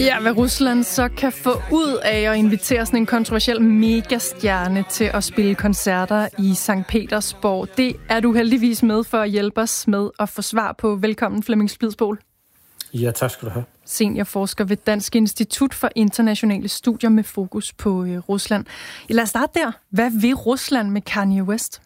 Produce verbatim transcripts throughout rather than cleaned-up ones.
Ja, hvad Rusland så kan få ud af at invitere sådan en kontroversiel megastjerne til at spille koncerter i Sankt Petersborg, det er du heldigvis med for at hjælpe os med at få svar på. Velkommen, Flemming Splidsboel. Ja, tak skal du have. Seniorforsker ved Dansk Institut for Internationale Studier med fokus på øh, Rusland. Ja, lad os starte der. Hvad vil Rusland med Kanye West?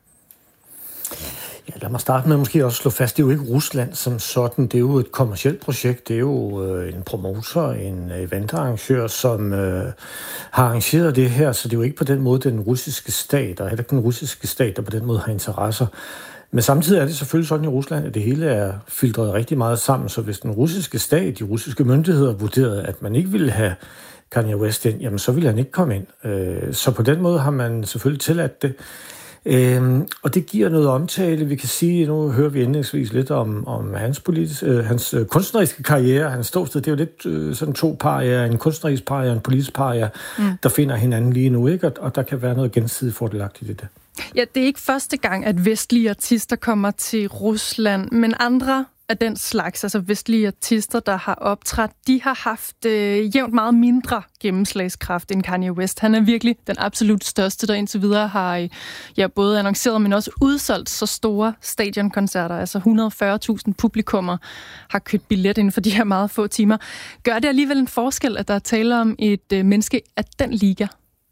Ja, lad mig starte med måske også slå fast, det er jo ikke Rusland som sådan. Det er jo et kommercielt projekt. Det er jo øh, en promotor, en eventarrangør, som øh, har arrangeret det her. Så det er jo ikke på den måde den russiske stat, og heller ikke den russiske stat, der på den måde har interesser. Men samtidig er det selvfølgelig sådan i Rusland, at det hele er filtreret rigtig meget sammen. Så hvis den russiske stat, de russiske myndigheder vurderede, at man ikke ville have Kanye West ind, jamen så ville han ikke komme ind. Øh, så på den måde har man selvfølgelig tilladt det. Øhm, og det giver noget omtale. Vi kan sige, nu hører vi indlægsvis lidt om, om hans, politis, øh, hans øh, kunstneriske karriere, hans ståsted. Det er jo lidt øh, sådan to parier, en kunstnerisk parier og en politisk parier, mm. der finder hinanden lige nu, ikke? Og, og der kan være noget gensidigt fordelagtigt i det. Ja, det er ikke første gang, at vestlige artister kommer til Rusland, men andre af den slags, altså vestlige artister, der har optrådt, de har haft øh, jævnt meget mindre gennemslagskraft end Kanye West. Han er virkelig den absolut største, der indtil videre har øh, ja, både annonceret, men også udsolgt så store stadionkoncerter. Altså et hundrede og fyrre tusind publikummer har købt billet inden for de her meget få timer. Gør det alligevel en forskel, at der er tale om et øh, menneske af den liga?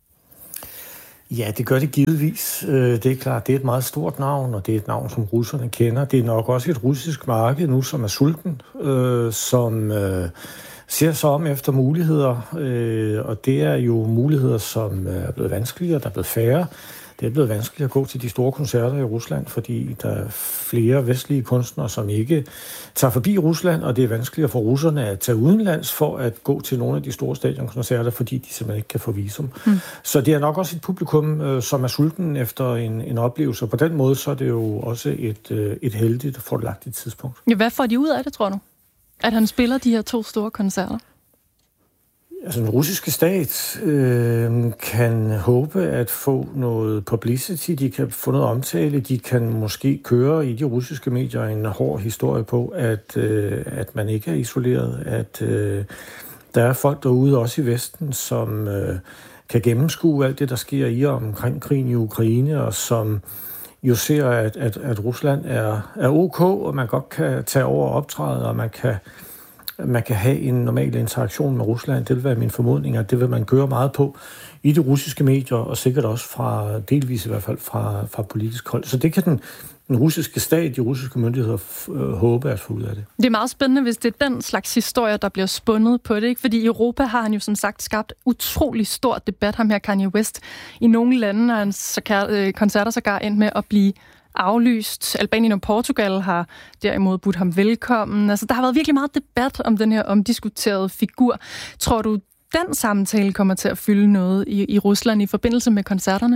Ja, det gør det givetvis. Det er klart, det er et meget stort navn, og det er et navn, som russerne kender. Det er nok også et russisk marked nu, som er sulten, øh, som øh, ser sig om efter muligheder, øh, og det er jo muligheder, som er blevet vanskeligere, der er blevet færre. Det er blevet vanskeligt at gå til de store koncerter i Rusland, fordi der er flere vestlige kunstnere, som ikke tager forbi Rusland, og det er vanskeligt for russerne at tage udenlands for at gå til nogle af de store stadionkoncerter, fordi de simpelthen ikke kan få visum. Mm. Så det er nok også et publikum, som er sulten efter en, en oplevelse, og på den måde så er det jo også et, et heldigt og fordelagtigt tidspunkt. Ja, hvad får de ud af det, tror du? At han spiller de her to store koncerter? Altså, den russiske stat øh, kan håbe at få noget publicity, de kan få noget omtale, de kan måske køre i de russiske medier en hård historie på, at, øh, at man ikke er isoleret, at øh, der er folk derude, også i Vesten, som øh, kan gennemskue alt det, der sker i og omkring krigen i Ukraine, og som jo ser, at, at, at Rusland er, er ok, og man godt kan tage over optræde, og man kan man kan have en normal interaktion med Rusland. Det vil være min formodning, at det vil man gøre meget på i de russiske medier, og sikkert også fra, delvis i hvert fald fra, fra politisk hold. Så det kan den, den russiske stat, de russiske myndigheder f- øh, håbe at få ud af det. Det er meget spændende, hvis det er den slags historier, der bliver spundet på det, ikke? Fordi i Europa har han jo som sagt skabt utrolig stor debat, ham her Kanye West. I nogle lande er hans koncerter sågar endt med at blive aflyst. Albanien og Portugal har derimod budt ham velkommen. Altså, der har været virkelig meget debat om den her omdiskuterede figur. Tror du, den samtale kommer til at fylde noget i, i Rusland i forbindelse med koncerterne?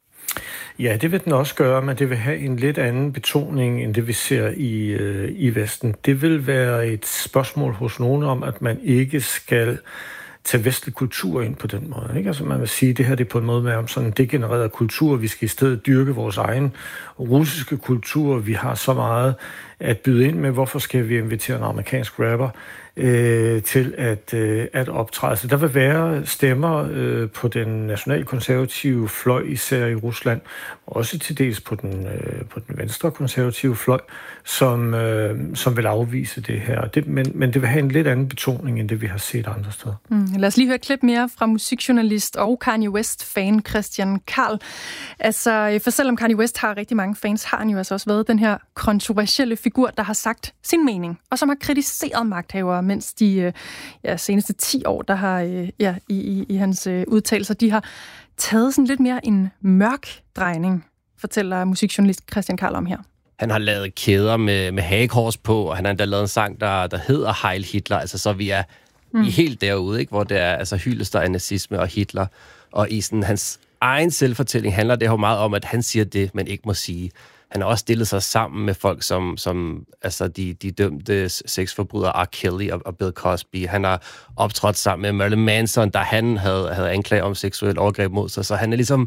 Ja, det vil den også gøre, men det vil have en lidt anden betoning, end det vi ser i, øh, i Vesten. Det vil være et spørgsmål hos nogen om, at man ikke skal tage vestlig kultur ind på den måde. Ikke? Altså man vil sige, at det her det er på en måde med om sådan en degenereret kultur. Vi skal i stedet dyrke vores egen russiske kultur. Vi har så meget at byde ind med. Hvorfor skal vi invitere en amerikansk rapper øh, til at, øh, at optræde? Så der vil være stemmer øh, på den nationalkonservative fløj, især i Rusland, også til dels på den, øh, på den venstre konservative fløj, som, øh, som vil afvise det her. Det, men, men det vil have en lidt anden betoning, end det vi har set andre steder. Mm, lad os lige høre et klip mere fra musikjournalist og Kanye West-fan Christian Karl. Altså, for selvom Kanye West har rigtig mange fans, har han jo altså også været den her kontroversielle figur, der har sagt sin mening, og som har kritiseret magthavere, mens de ja, seneste ti år, der har ja, i, i, i hans udtalelser, de har taget sådan lidt mere en mørk drejning, fortæller musikjournalist Christian Karl om her. Han har lavet kæder med, med hagekors på, og han har endda lavet en sang, der, der hedder Heil Hitler, altså så vi er mm. i helt derude, ikke? Hvor det er altså hyldester af nazisme og Hitler, og i sådan, hans egen selvfortælling handler det jo meget om, at han siger det, man ikke må sige. Han har også stillet sig sammen med folk, som, som altså de, de dømte sexforbrydere R. Kelly og, og Bill Cosby. Han har optrådt sammen med Marilyn Manson, da han havde, havde anklaget om seksuel overgreb mod sig. Så han er ligesom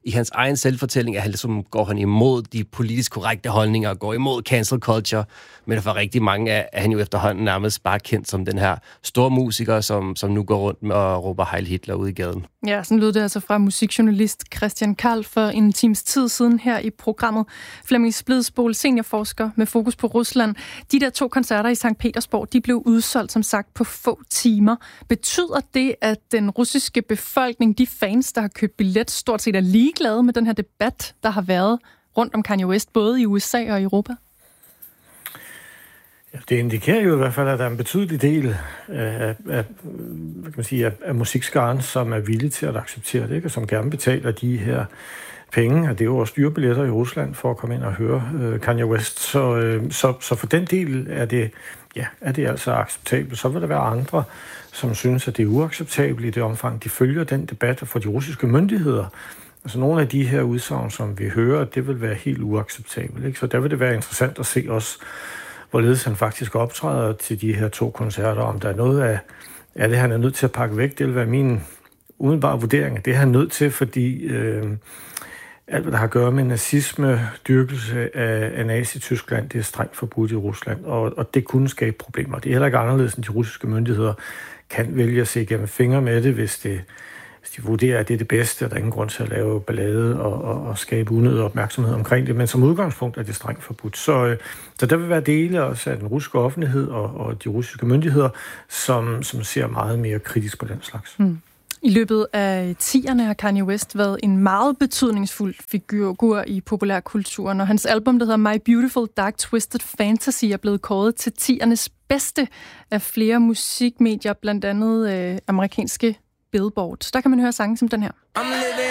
i hans egen selvfortælling, at han ligesom går han imod de politisk korrekte holdninger, og går imod cancel culture, men for rigtig mange er, er han jo efterhånden nærmest bare kendt som den her store musiker, som, som nu går rundt med og råber Heil Hitler ud i gaden. Ja, sådan lød det altså fra musikjournalist Christian Karl for en times tid siden her i programmet. Flemming Splidsbol, seniorforsker med fokus på Rusland. De der to koncerter i Sankt Petersborg, de blev udsolgt, som sagt, på få timer. Betyder det, at den russiske befolkning, de fans, der har købt billet, stort set er ligeglade med den her debat, der har været rundt om Kanye West, både i U S A og i Europa? Ja, det indikerer jo i hvert fald, at der er en betydelig del af, af, hvad kan man sige, af, af musikskaren, som er villige til at acceptere det, ikke? Og som gerne betaler de her penge, og det er jo også dyre billetter i Rusland for at komme ind og høre øh, Kanye West. Så, øh, så, så for den del er det, ja, er det altså acceptabelt. Så vil der være andre, som synes, at det er uacceptabelt i det omfang, de følger den debat for de russiske myndigheder. Altså nogle af de her udsagn, som vi hører, det vil være helt uacceptabelt, ikke? Så der vil det være interessant at se også, hvorledes han faktisk optræder til de her to koncerter, om der er noget af, af det, han er nødt til at pakke væk. Det vil være min umiddelbare vurdering. Det er han nødt til, fordi øh, alt, hvad der har at gøre med nazisme, dyrkelse af, af Nazi-Tyskland, det er strengt forbudt i Rusland, og, og det kunne skabe problemer. Det er heller ikke anderledes, end de russiske myndigheder kan vælge at se igennem fingre med det, hvis det Hvis de vurderer, at det er det bedste, og der er ingen grund til at lave ballade og, og, og skabe unødig opmærksomhed omkring det. Men som udgangspunkt er det strengt forbudt. Så, så der vil være dele også af den russiske offentlighed og, og de russiske myndigheder, som, som ser meget mere kritisk på den slags. Mm. I løbet af tierne har Kanye West været en meget betydningsfuld figur i populærkulturen, og hans album, der hedder My Beautiful Dark Twisted Fantasy, er blevet kåret til tiernes bedste af flere musikmedier, blandt andet øh, amerikanske Billboard. Der kan man høre sange som den her.